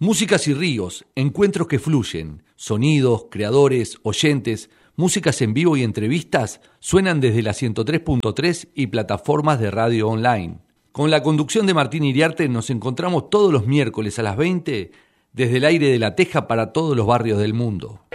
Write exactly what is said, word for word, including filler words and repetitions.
Músicas y ríos, encuentros que fluyen, sonidos, creadores, oyentes, músicas en vivo y entrevistas suenan desde la ciento tres punto tres y plataformas de radio online. Con la conducción de Martín Iriarte nos encontramos todos los miércoles a las veinte desde el aire de La Teja para todos los barrios del mundo.